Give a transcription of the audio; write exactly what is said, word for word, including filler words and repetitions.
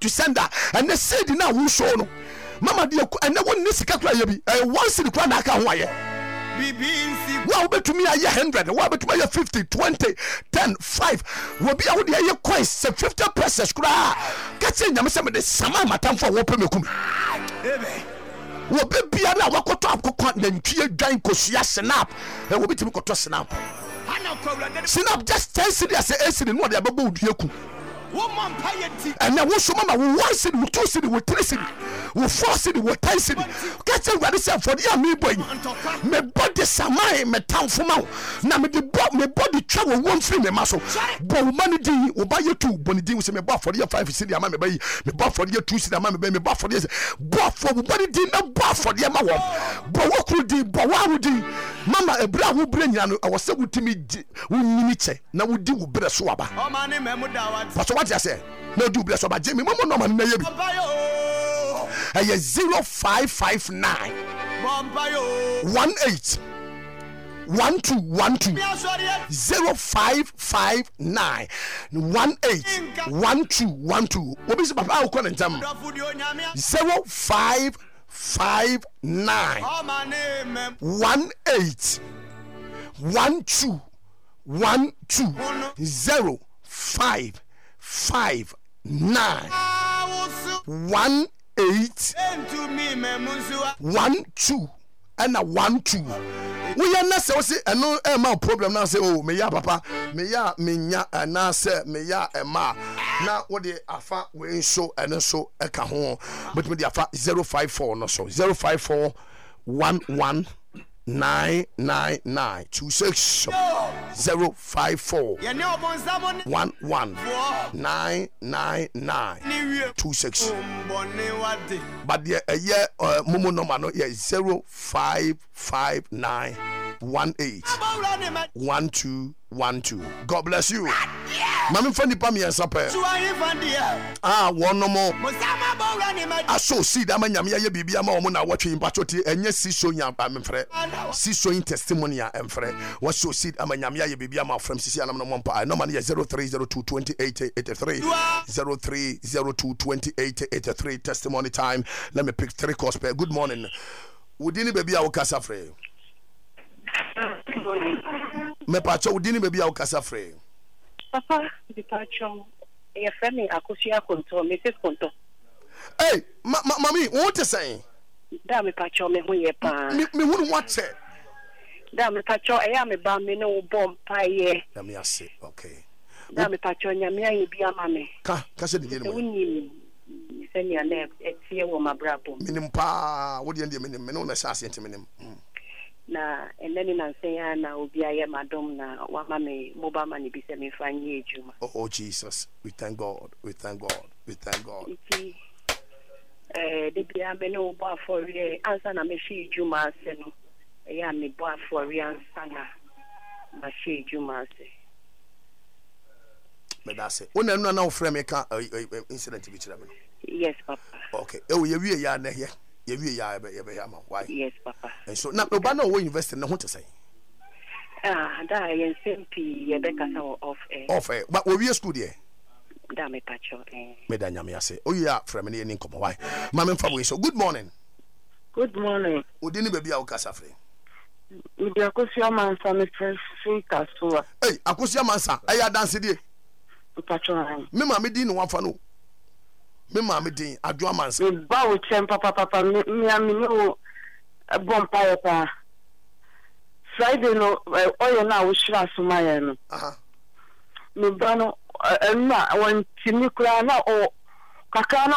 to sender and the said na wo show no mama de and na won sika kura ye bi one city kura na aka ho aye bibinsi wa obetumi aye one hundred wa obetumi aye fifty twenty ten five wo bi a wo de aye coins fifty pesos kura ka che nyame se me de sama matamfo wo pemekum ebe wo be bia na wakoto akokwa na ntwie dwan kosua snap e wo betumi koto snap snap just ten cedis as a cedi no de ababo uduaku woman piety and now so mama we one cedi we two cedi we three cedi we four cedi we ten cedi get you ready say for the me boy me body samai me tamfo ma na me the me body travel one free me maso but money di we buy you two boni di we say me buy for the five cedi ama me buy me buy for the two cedi ama me buy me buy for the but for body di na buy for the ama wo but wo kru di but wa di mama ebra wo bre nyina no I was say wutimi wo nyini che na wo di wo bre so aba o ma ne memu da wa what you say? No do bless about Jimmy. Mama no man na yebi. Aye zero five five nine one eight one two one two zero five five nine one eight one two one two. Obi se papa akọ ntam zero five five nine one eight one two one two zero five five nine one eight one two and a one two. We are not say no eh problem now say oh me ya papa me ya me nya na say me ya e ma na what the afa we so and so e ka ho but me the afa zero five four no so zero five four one one nine nine nine two six zero five four one one nine nine nine two six. But the a year uh momo number no yeah zero five five nine one eight one two one two. God bless you. Mami fani pa mi ensape. Ah one no more. Aso see da manyam ya bibia ma omo na watwe impatoti enye siso nya amfre. Siso in testimony ya emfre. What so see amanyam ya bibia ma from sisi anam no mompa. No man ya zero three zero two two eight eight three zero three zero two two eight eight three testimony time. Let me pick three calls per. Good morning. Udini baby a ukasa free. Me pacho udini baby a ukasa free. Papa, the pacho e frame akosia konto, Missus Konto. Hey, ma, ma, mami, what you saying? Da me pacho me hu ye pa. Me me hu what say? Da me pacho e ya me ba me no bom pa ye. Da me ase, okay. Da me pacho nyame aye bia ma me. Ka, ka se de mo. Unim. Se ni ane e tie wo mabrabo. Minim pa, wo de minim, me no na sase enti minim. Na eneni na nsenya na obi aye madom na wa ma me mobile money bi se me fanye ejuma. Oh, oh Jesus, we thank God, we thank God, we thank God. Iti eh de bia me no bo afori ansa na me shi ejuma ase no. E ya me bo afori ansa na ma shi ejuma ase. Me da se. Una no na ofre me ka incident bi kira me. Yes, Papa. Okay. E wo ye wie ya na here. Ye wie ya be ye be ya ma. Why? Yes, Papa. And so na oba na wo university na ho te say. Ah, da yen sempi ye be kasa off air. Off air. But wo wie school there? Da me pacho eh. Me da nyame ase. O ya from me ni nkomo why? Ma me mfa we so. Good morning. Good morning. Odini baby a wo kasa free. We dey akosia mansa me fresh free kasua. Hey, akosia mansa. Aya dance die. Pacho han. Me ma me din no wafa no. Me ma me din adwo mansa. Me ba wo chem papa papa me me ami no bom pa pa. Friday no oyo na wo shira sumaya no. Aha. Me ba no na won timi kura na o kakana